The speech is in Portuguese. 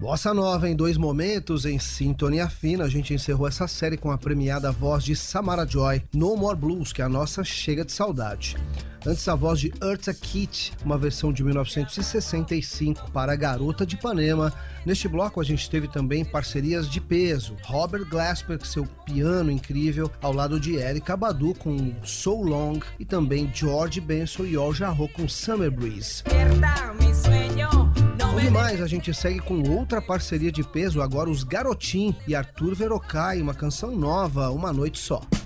Bossa Nova em dois momentos, em sintonia fina. A gente encerrou essa série com a premiada voz de Samara Joy, No More Blues, que é a nossa Chega de Saudade. Antes, a voz de Eartha Kitt, uma versão de 1965 para Garota de Ipanema. Neste bloco a gente teve também parcerias de peso. Robert Glasper, com seu piano incrível, ao lado de Erykah Badu com So Long, e também George Benson e Al Jarreau com Summer Breeze. Bom demais, a gente segue com outra parceria de peso, agora os Garotin e Arthur Verocai, uma canção nova, Uma Noite Só.